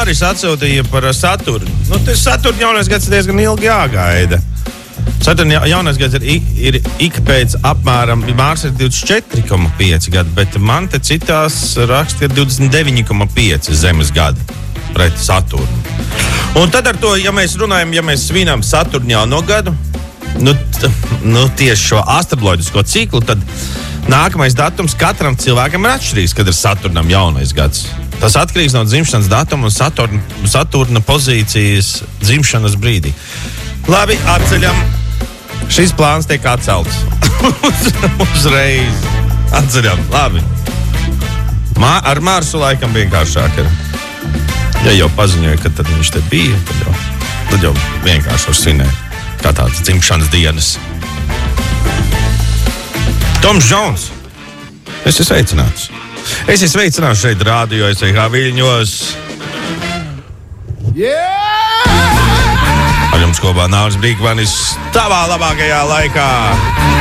Māris atsūtīja par Saturnu. Nu, tas Saturnu jaunais gads diezgan ilgi jāgaida. Saturnu jaunais gads ir ik pēc apmēram, Mārs ir 24,5 gadi, bet man te citās raksta, ka 29,5 zemes gadi pret Saturnu. Un tad ar to, ja mēs runājam, ja mēs svinām Saturnu jauno gadu, nu tieši šo astroloģisko ciklu, tad nākamais datums katram cilvēkam ir atšķirīgs, kad ir Saturnam jaunais gads. Tas atkarīgs no dzimšanas datuma un Saturna pozīcijas dzimšanas brīdī. Labi, atceļam. Šis plāns tiek atcelts. Uzreiz. Atceļam. Labi. Ar Marsu laikam vienkāršāk ir. Ja jau paziņoja, ka tad viņš te bija, tad jau vienkārši var svinēt. Kā tāds dzimšanas dienas. Toms Džons. Es esmu sveicināts. Es esmu sveicināts šeit rādio, es esmu Viļņos. Ar jums kopā Nauris Brīkmanis tavā labākajā laikā.